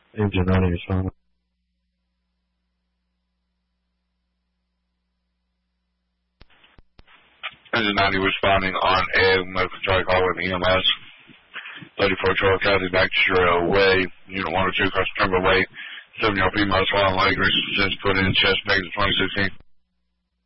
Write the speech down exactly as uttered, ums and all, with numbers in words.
Agent ninety responding. Agent ninety responding on a medical charge call with E M S. thirty-four Charles County, back to Sherrill Way. Unit one oh two, across Trimble Way. seven-year-old female swallowing leg, recent put in chest, back to twenty sixteen.